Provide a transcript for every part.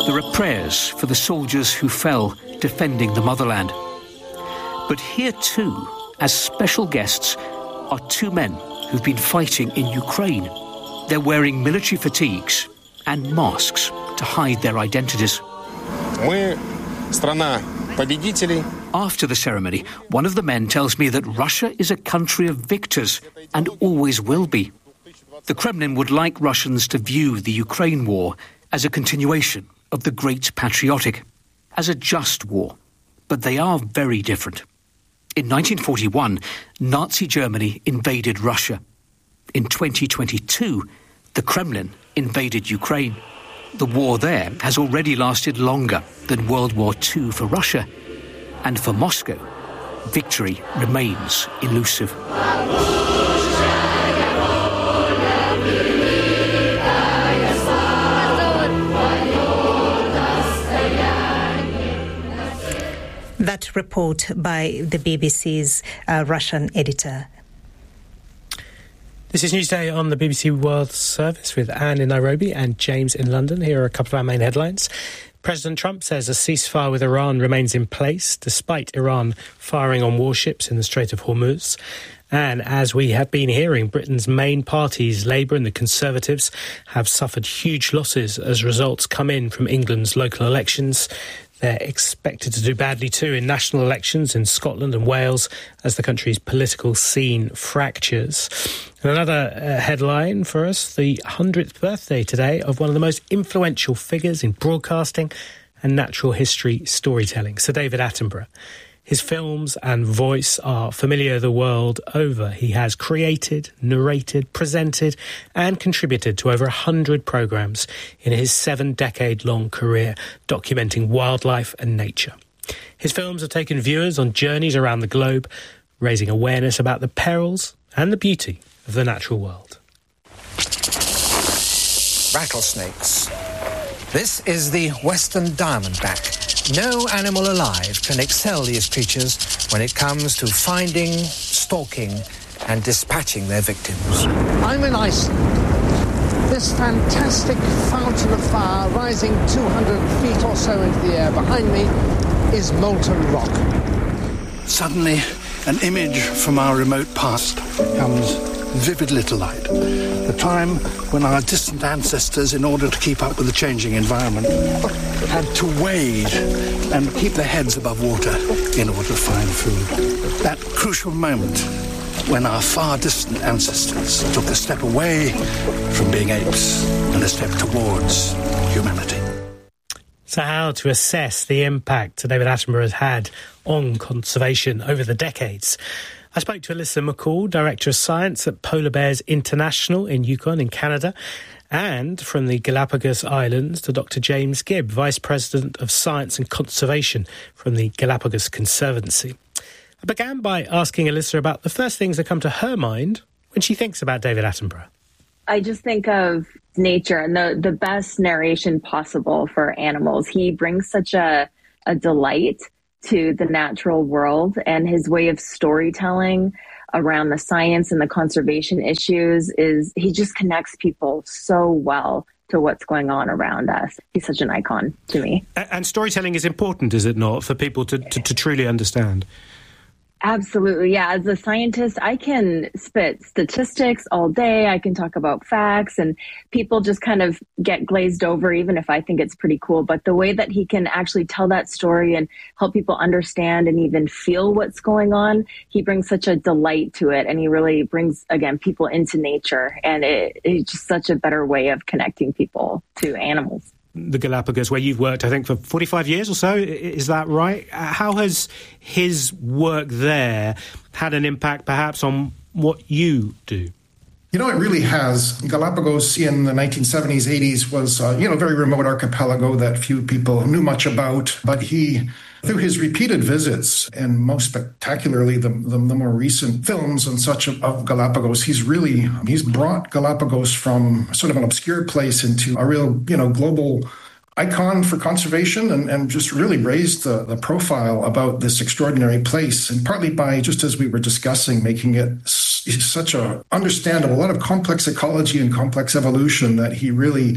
There are prayers for the soldiers who fell defending the motherland. But here too, as special guests, are two men who've been fighting in Ukraine. They're wearing military fatigues and masks to hide their identities. Мы страна победителей. After the ceremony, one of the men tells me that Russia is a country of victors and always will be. The Kremlin would like Russians to view the Ukraine war as a continuation of the Great Patriotic, as a just war. But they are very different. In 1941, Nazi Germany invaded Russia. In 2022, the Kremlin invaded Ukraine. The war there has already lasted longer than World War II for Russia. And for Moscow, victory remains elusive. That report by the BBC's Russian editor. This is Newsday on the BBC World Service with Anne in Nairobi and James in London. Here are a couple of our main headlines. President Trump says a ceasefire with Iran remains in place despite Iran firing on warships in the Strait of Hormuz. And as we have been hearing, Britain's main parties, Labour and the Conservatives, have suffered huge losses as results come in from England's local elections. They're expected to do badly too in national elections in Scotland and Wales as the country's political scene fractures. And another headline for us, the 100th birthday today of one of the most influential figures in broadcasting and natural history storytelling, Sir David Attenborough. His films and voice are familiar the world over. He has created, narrated, presented and contributed to over 100 programmes in his 7-decade-long career documenting wildlife and nature. His films have taken viewers on journeys around the globe, raising awareness about the perils and the beauty of the natural world. Rattlesnakes. This is the western diamondback. No animal alive can excel these creatures when it comes to finding, stalking, and dispatching their victims. I'm in Iceland. This fantastic fountain of fire rising 200 feet or so into the air behind me is molten rock. Suddenly, an image from our remote past comes vividly to light. The time when our distant ancestors, in order to keep up with the changing environment, had to wade and keep their heads above water in order to find food. That crucial moment when our far distant ancestors took a step away from being apes and a step towards humanity. So how to assess the impact Sir David Attenborough has had on conservation over the decades? I spoke to Alyssa McCall, Director of Science at Polar Bears International in Yukon in Canada, and from the Galapagos Islands to Dr. James Gibb, Vice President of Science and Conservation from the Galapagos Conservancy. I began by asking Alyssa about the first things that come to her mind when she thinks about David Attenborough. I just think of nature and the best narration possible for animals. He brings such a delight to the natural world, and his way of storytelling around the science and the conservation issues is he just connects people so well to what's going on around us. He's such an icon to me. And storytelling is important, is it not, for people to truly understand? Absolutely, yeah. As a scientist, I can spit statistics all day. I can talk about facts, and people just kind of get glazed over, even if I think it's pretty cool. But the way that he can actually tell that story and help people understand and even feel what's going on, he brings such a delight to it. And he really brings, again, people into nature. And it's just such a better way of connecting people to animals. The Galapagos, where you've worked, I think, for 45 years or so. Is that right? How has his work there had an impact, perhaps, on what you do? You know, it really has. Galapagos in the 1970s, 80s was, a very remote archipelago that few people knew much about. But he, through his repeated visits, and most spectacularly the more recent films and such of Galapagos, he's brought Galapagos from sort of an obscure place into a real, global icon for conservation, and just really raised the profile about this extraordinary place, and partly by, just as we were discussing, making it such a understandable, a lot of complex ecology and complex evolution that he really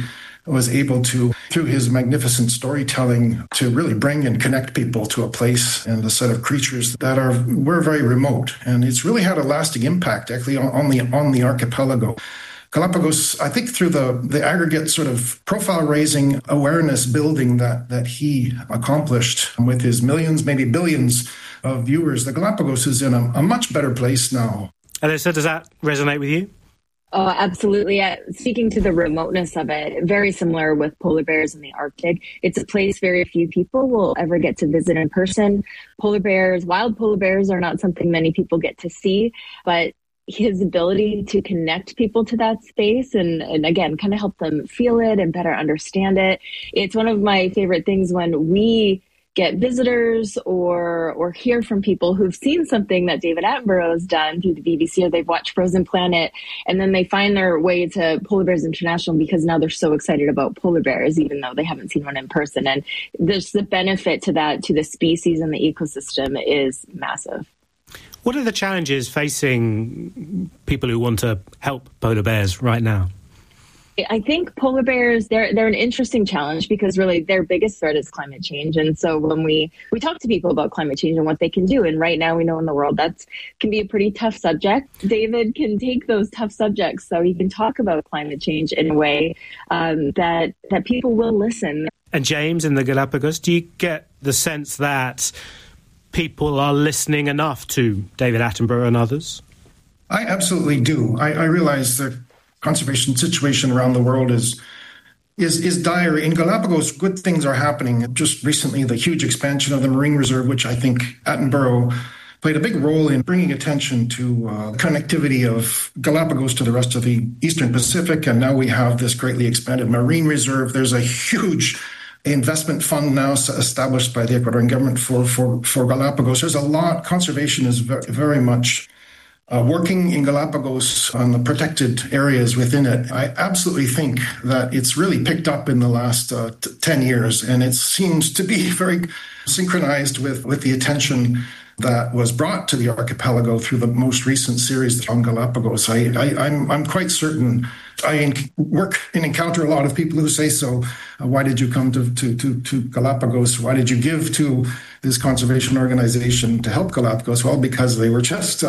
was able to, through his magnificent storytelling, to really bring and connect people to a place and a set of creatures that were very remote. And it's really had a lasting impact, actually, on the archipelago. Galapagos, I think through the aggregate sort of profile-raising, awareness building that he accomplished with his millions, maybe billions of viewers, the Galapagos is in a much better place now. Alyssa, does that resonate with you? Oh, absolutely. Speaking to the remoteness of it, very similar with polar bears in the Arctic. It's a place very few people will ever get to visit in person. Wild polar bears are not something many people get to see, but his ability to connect people to that space and again, kind of help them feel it and better understand it. It's one of my favorite things when we get visitors or hear from people who've seen something that David Attenborough has done through the BBC, or they've watched Frozen Planet, and then they find their way to Polar Bears International because now they're so excited about polar bears, even though they haven't seen one in person. And there's the benefit to that, to the species and the ecosystem, is massive. What are the challenges facing people who want to help polar bears right now? I think polar bears, they're an interesting challenge because really their biggest threat is climate change. And so when we talk to people about climate change and what they can do, and right now we know in the world that can be a pretty tough subject. David can take those tough subjects so he can talk about climate change in a way that people will listen. And James, in the Galapagos, do you get the sense that people are listening enough to David Attenborough and others? I absolutely do. I realize the conservation situation around the world is dire. In Galapagos, good things are happening. Just recently, the huge expansion of the marine reserve, which I think Attenborough played a big role in bringing attention to connectivity of Galapagos to the rest of the Eastern Pacific. And now we have this greatly expanded marine reserve. There's a huge investment fund now established by the Ecuadorian government for Galapagos. There's a lot. Conservation is very much working in Galapagos on the protected areas within it. I absolutely think that it's really picked up in the last 10 years, and it seems to be very synchronized with the attention that was brought to the archipelago through the most recent series on Galapagos. I'm quite certain. I work and encounter a lot of people who say, so why did you come to Galapagos? Why did you give to this conservation organization to help Galapagos? Well, because they were just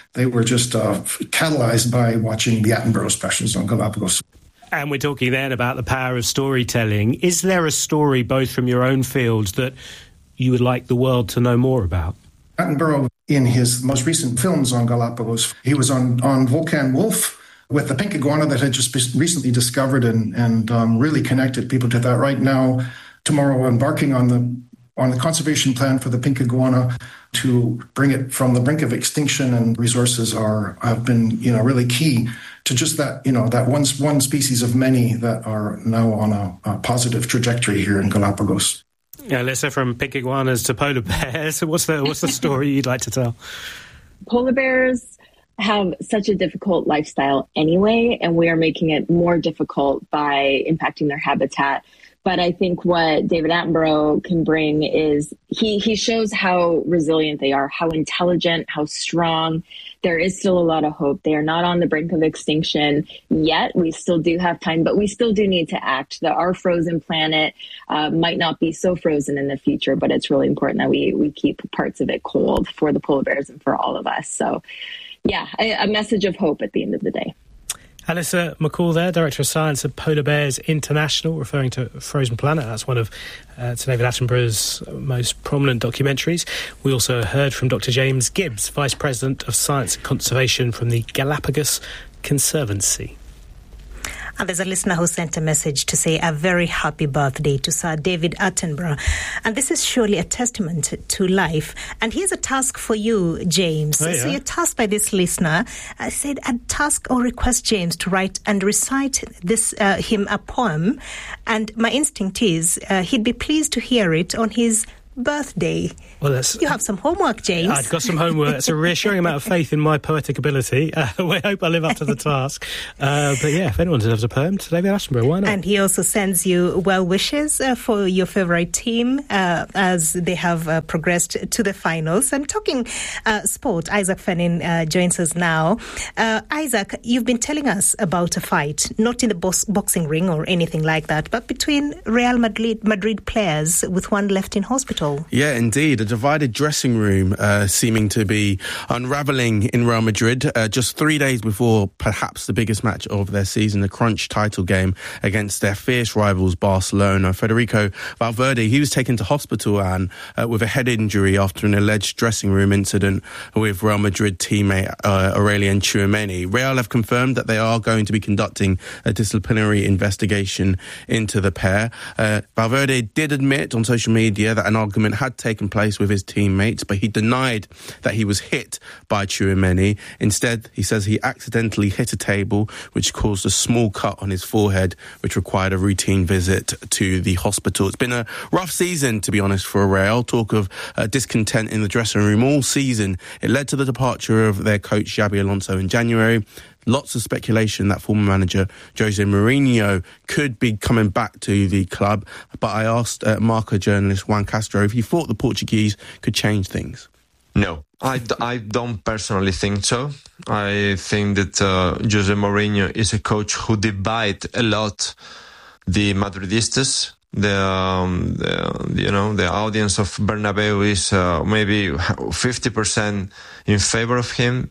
catalyzed by watching the Attenborough specials on Galapagos. And we're talking then about the power of storytelling. Is there a story, both from your own field, that you would like the world to know more about? Attenborough, in his most recent films on Galapagos, he was on Volcan Wolf with the pink iguana that had just recently discovered and really connected people to that. Right now, tomorrow, embarking on the conservation plan for the pink iguana to bring it from the brink of extinction, and resources have been really key to just that one species of many that are now on a positive trajectory here in Galapagos. Yeah, Alyssa, from pink iguanas to polar bears, what's the story you'd like to tell? Polar bears have such a difficult lifestyle anyway, and we are making it more difficult by impacting their habitat. But I think what David Attenborough can bring is he shows how resilient they are, how intelligent, how strong. There is still a lot of hope. They are not on the brink of extinction yet. We still do have time, but we still do need to act. Our frozen planet might not be so frozen in the future, but it's really important that we keep parts of it cold for the polar bears and for all of us. So, yeah, a message of hope at the end of the day. Alyssa McCall there, Director of Science at Polar Bears International, referring to Frozen Planet. That's one of David Attenborough's most prominent documentaries. We also heard from Dr. James Gibbs, Vice President of Science and Conservation from the Galapagos Conservancy. And there's a listener who sent a message to say a very happy birthday to Sir David Attenborough. And this is surely a testament to life. And here's a task for you, James. Oh, yeah. So you're tasked by this listener. I said, I'd task or request James to write and recite him a poem. And my instinct is he'd be pleased to hear it on his birthday. Well, you have some homework, James. I've got some homework. It's a reassuring amount of faith in my poetic ability. We hope I live up to the task. But yeah, if anyone deserves a poem, it's David Attenborough. Why not? And he also sends you well wishes for your favourite team as they have progressed to the finals. And talking sport, Isaac Fenin joins us now. Isaac, you've been telling us about a fight, not in the boxing ring or anything like that, but between Real Madrid players with one left in hospital. Yeah, indeed. A divided dressing room seeming to be unravelling in Real Madrid just 3 days before perhaps the biggest match of their season, the crunch title game against their fierce rivals Barcelona. Federico Valverde, he was taken to hospital and with a head injury after an alleged dressing room incident with Real Madrid teammate Aurelien Tchouameni. Real have confirmed that they are going to be conducting a disciplinary investigation into the pair. Valverde did admit on social media that an argument had taken place with his teammates, but he denied that he was hit by Tchouameni. Instead, he says he accidentally hit a table, which caused a small cut on his forehead, which required a routine visit to the hospital. It's been a rough season, to be honest, for Real. Talk of discontent in the dressing room all season. It led to the departure of their coach, Xabi Alonso, in January. Lots of speculation that former manager Jose Mourinho could be coming back to the club. But I asked Marca journalist Juan Castro if he thought the Portuguese could change things. No, I don't personally think so. I think that Jose Mourinho is a coach who divides a lot the Madridistas. The audience of Bernabeu is maybe 50% in favor of him,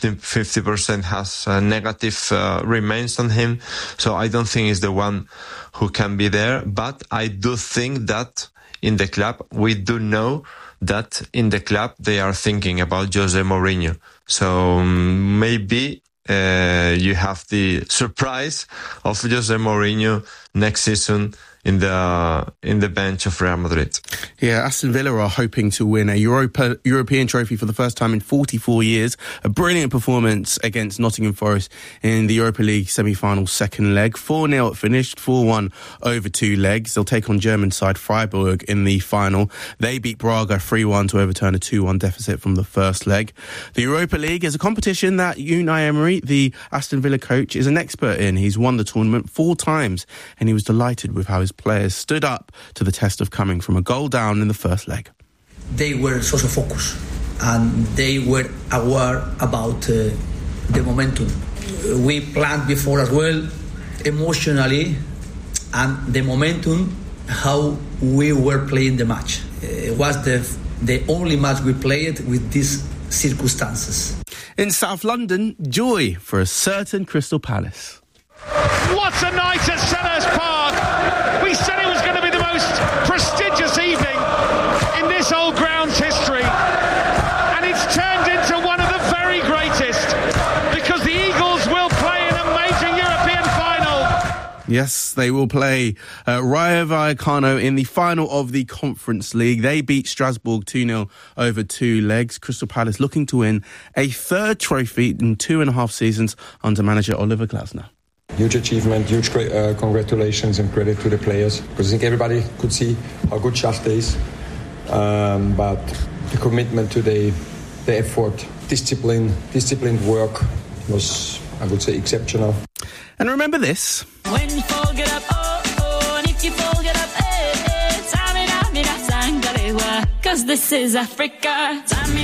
50% has negative remains on him. So I don't think he's the one who can be there. But I do think that in the club, we do know that in the club they are thinking about Jose Mourinho. So maybe you have the surprise of Jose Mourinho next season in the bench of Real Madrid. Yeah, Aston Villa are hoping to win a European trophy for the first time in 44 years. A brilliant performance against Nottingham Forest in the Europa League semi-final second leg. 4-0 it finished, 4-1 over 2 legs. They'll take on German side Freiburg in the final. They beat Braga 3-1 to overturn a 2-1 deficit from the first leg. The Europa League is a competition that Unai Emery, the Aston Villa coach, is an expert in. He's won the tournament 4 times and he was delighted with how his players stood up to the test of coming from a goal down in the first leg. They were so focused and they were aware about the momentum. We planned before as well, emotionally, and the momentum, how we were playing the match. It was the only match we played with these circumstances. In South London, joy for a certain Crystal Palace. What a night at Selhurst Park! We said it was going to be the most prestigious evening in this old ground's history, and it's turned into one of the very greatest, because the Eagles will play in a major European final. Yes, they will play Rayo Vallecano in the final of the Conference League. They beat Strasbourg 2-0 over 2 legs. Crystal Palace looking to win a 3rd trophy in 2.5 seasons under manager Oliver Glasner. Huge achievement, huge congratulations and credit to the players, because I think everybody could see how good Shakhtar is. But the commitment to the effort, disciplined work was, I would say, exceptional. And remember this. When you fall, get up, and if you fall, get up, because this is Africa.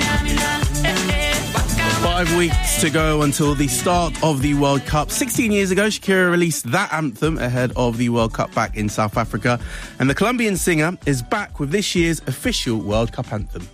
5 weeks to go until the start of the World Cup. 16 years ago, Shakira released that anthem ahead of the World Cup back in South Africa. And the Colombian singer is back with this year's official World Cup anthem.